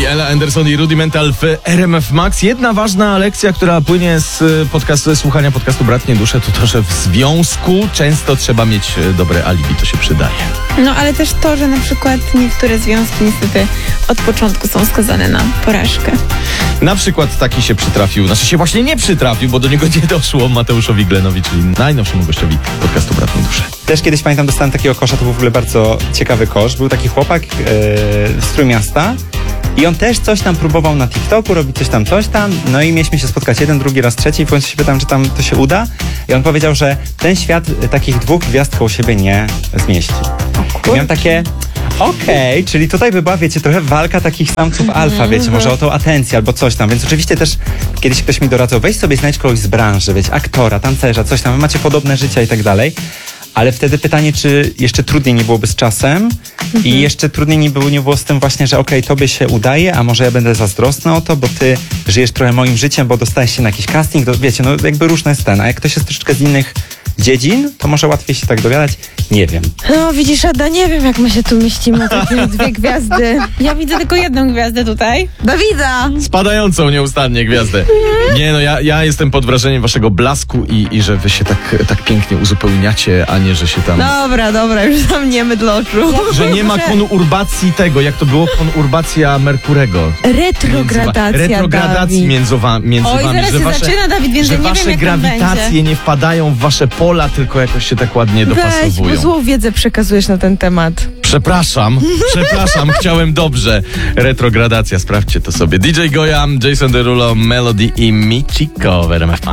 Ella Anderson i Rudimental w RMF Max. Jedna ważna lekcja, która płynie z słuchania podcastu Bratnie Dusze, to to, że w związku często trzeba mieć dobre alibi, to się przydaje. No ale też to, że na przykład niektóre związki niestety od początku są skazane na porażkę. Na przykład taki się przytrafił, się właśnie nie przytrafił, bo do niego nie doszło, Mateuszowi Glenowi, czyli najnowszemu gościowi podcastu Bratnie Dusze. Też kiedyś pamiętam, dostałem takiego kosza, to był w ogóle bardzo ciekawy kosz. Był taki chłopak z Trójmiasta i on też coś tam próbował na TikToku, robić coś tam. No i mieliśmy się spotkać jeden, drugi raz, trzeci i w końcu się pytam, czy tam to się uda. I on powiedział, że ten świat takich dwóch gwiazd koło siebie nie zmieści. I miałem takie... Okej, czyli tutaj by była, wiecie, trochę walka takich samców alfa, wiecie, może o tą atencję albo coś tam, więc oczywiście też kiedyś ktoś mi doradzał, weź sobie znajdź kogoś z branży, wiecie, aktora, tancerza, coś tam, wy macie podobne życia i tak dalej, ale wtedy pytanie, czy jeszcze trudniej nie byłoby z czasem i jeszcze trudniej nie było z tym właśnie, że okej, tobie się udaje, a może ja będę zazdrosna o to, bo ty żyjesz trochę moim życiem, bo dostałeś się na jakiś casting, wiecie, no jakby różne jest a jak ktoś jest troszeczkę z innych dziedzin, to może łatwiej się tak dogadać. Nie wiem. No widzisz, Ada, nie wiem, jak my się tu mieścimy, takie dwie gwiazdy. Ja widzę tylko jedną gwiazdę tutaj. Dawida! Spadającą nieustannie gwiazdę. Nie no, ja jestem pod wrażeniem waszego blasku i że wy się tak pięknie uzupełniacie, a nie, że się tam... Dobra, już tam nie mydl oczu. Że nie ma konurbacji tego, jak to było, konurbacja Merkurego. Retrogradacji między wami. Zaraz że się zaczyna, Dawid, więc że ja nie wasze wiem, jak grawitacje nie wpadają w wasze pola, tylko jakoś się tak ładnie dopasowują. Bo złą wiedzę przekazujesz na ten temat. Przepraszam, chciałem dobrze. Retrogradacja, sprawdźcie to sobie. DJ Goya, Jason Derulo, Melody i Michiko w RMF Max.